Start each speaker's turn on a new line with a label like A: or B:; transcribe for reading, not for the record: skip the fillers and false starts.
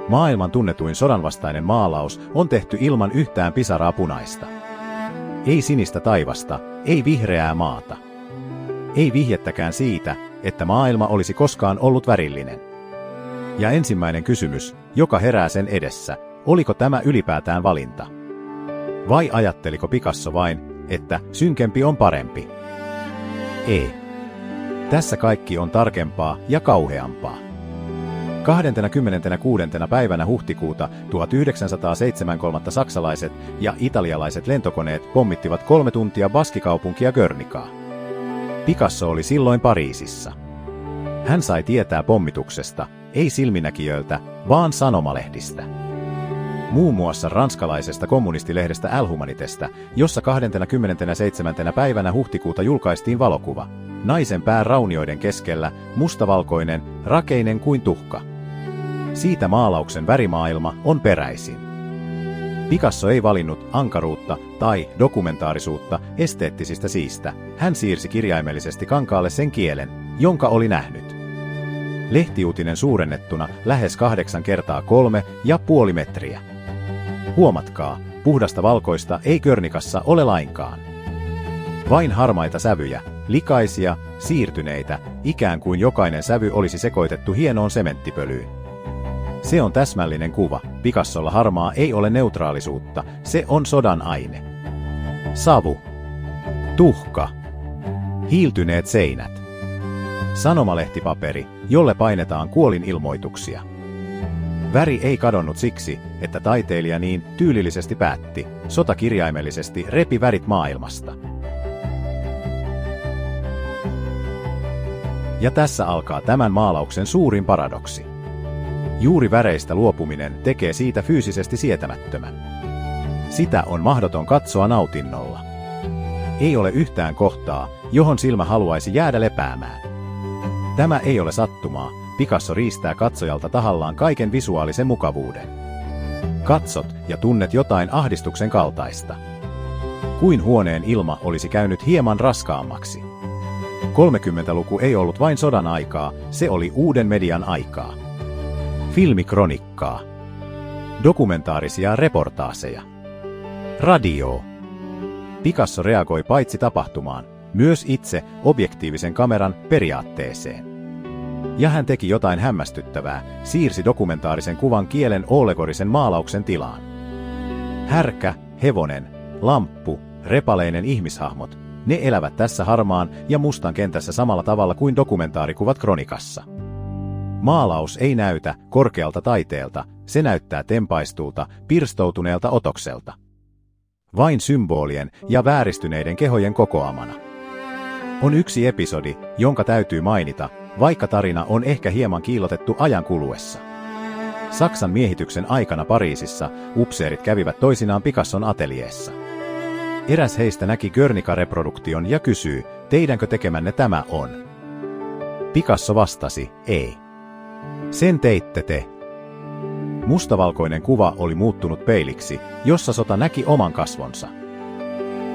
A: Maailman tunnetuin sodanvastainen maalaus on tehty ilman yhtään pisaraa punaista. Ei sinistä taivasta, ei vihreää maata. Ei vihjettäkään siitä, että maailma olisi koskaan ollut värillinen. Ja ensimmäinen kysymys, joka herää sen edessä, oliko tämä ylipäätään valinta? Vai ajatteliko Picasso vain, että synkempi on parempi? Ei. Tässä kaikki on tarkempaa ja kauheampaa. 26. päivänä huhtikuuta 1973 saksalaiset ja italialaiset lentokoneet pommittivat 3 tuntia Baskikaupunkia Guernicaa. Picasso oli silloin Pariisissa. Hän sai tietää pommituksesta, ei silminäkijöiltä, vaan sanomalehdistä. Muun muassa ranskalaisesta kommunistilehdestä El Humanitesta, jossa 27. päivänä huhtikuuta julkaistiin valokuva. Naisen pää raunioiden keskellä, mustavalkoinen, rakeinen kuin tuhka. Siitä maalauksen värimaailma on peräisin. Picasso ei valinnut ankaruutta tai dokumentaarisuutta esteettisistä syistä. Hän siirsi kirjaimellisesti kankaalle sen kielen, jonka oli nähnyt. Lehtiuutinen suurennettuna lähes 8 kertaa 3,5 metriä. Huomatkaa, puhdasta valkoista ei Guernicassa ole lainkaan. Vain harmaita sävyjä, likaisia, siirtyneitä, ikään kuin jokainen sävy olisi sekoitettu hienoon sementtipölyyn. Se on täsmällinen kuva. Picassolla harmaa ei ole neutraalisuutta, se on sodan aine. Savu. Tuhka. Hiiltyneet seinät. Sanomalehtipaperi, jolle painetaan kuolinilmoituksia. Väri ei kadonnut siksi, että taiteilija niin tyylillisesti päätti, sota kirjaimellisesti repi värit maailmasta. Ja tässä alkaa tämän maalauksen suurin paradoksi. Juuri väreistä luopuminen tekee siitä fyysisesti sietämättömän. Sitä on mahdoton katsoa nautinnolla. Ei ole yhtään kohtaa, johon silmä haluaisi jäädä lepäämään. Tämä ei ole sattumaa, Picasso riistää katsojalta tahallaan kaiken visuaalisen mukavuuden. Katsot ja tunnet jotain ahdistuksen kaltaista. Kuin huoneen ilma olisi käynyt hieman raskaammaksi. 30-luku ei ollut vain sodan aikaa, se oli uuden median aikaa. Filmikronikkaa. Dokumentaarisia reportaaseja. Radio. Picasso reagoi paitsi tapahtumaan, myös itse objektiivisen kameran periaatteeseen. Ja hän teki jotain hämmästyttävää, siirsi dokumentaarisen kuvan kielen allegorisen maalauksen tilaan. Härkä, hevonen, lamppu, repaleinen ihmishahmot, ne elävät tässä harmaan ja mustan kentässä samalla tavalla kuin dokumentaarikuvat kronikassa. Maalaus ei näytä korkealta taiteelta, se näyttää tempaistulta, pirstoutuneelta otokselta. Vain symbolien ja vääristyneiden kehojen kokoamana. On yksi episodi, jonka täytyy mainita, vaikka tarina on ehkä hieman kiillotettu ajan kuluessa. Saksan miehityksen aikana Pariisissa upseerit kävivät toisinaan Picasson ateljeessa. Eräs heistä näki Guernica-reproduktion ja kysyy, teidänkö tekemänne tämä on? Picasso vastasi, ei. Sen teitte te. Mustavalkoinen kuva oli muuttunut peiliksi, jossa sota näki oman kasvonsa.